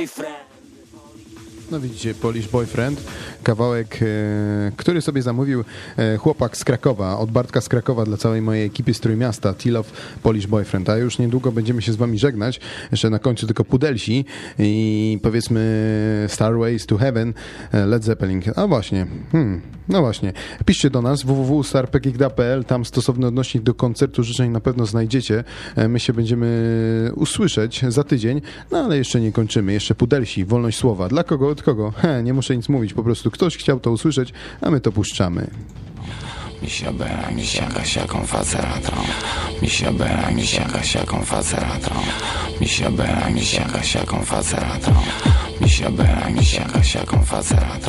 Boyfriend. No widzicie, Polish Boyfriend, kawałek, który sobie zamówił chłopak z Krakowa, od Bartka z Krakowa dla całej mojej ekipy z Trójmiasta, T-Love, Polish Boyfriend. A już niedługo będziemy się z wami żegnać. Jeszcze na końcu tylko Pudelsi i powiedzmy Starways to Heaven, Led Zeppelin. A właśnie, no właśnie. Piszcie do nas www.starpegigda.pl, tam stosowny odnośnik do koncertu życzeń na pewno znajdziecie. My się będziemy usłyszeć za tydzień, no ale jeszcze nie kończymy. Jeszcze Pudelsi, wolność słowa. Dla kogo? Od kogo? Nie muszę nic mówić, po prostu ktoś chciał to usłyszeć, a my to puszczamy. Misia bera, misia kasiaką faceratą. Misia bera, misia kasiaką faceratą. Misia bera, misia kasiaką faceratą. Misia bera, misia kasiaką faceratą.